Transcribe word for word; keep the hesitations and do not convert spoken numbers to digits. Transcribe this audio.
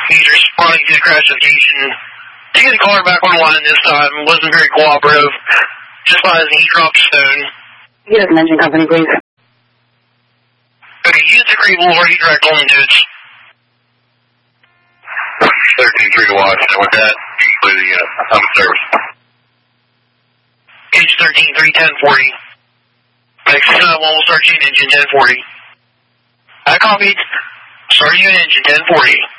He's responding to the crash notification. Taking the caller back online this time. Wasn't very cooperative. Just as he dropped stone. Get us an engine company, please. Okay, use the Cree Boulevard direct on the dudes. thirteen three to watch, and with that, you can clear the unit. I'm in service. Page thirteen three ten forty. Next nine one will start you engine ten forty. I copied. Start you engine ten forty.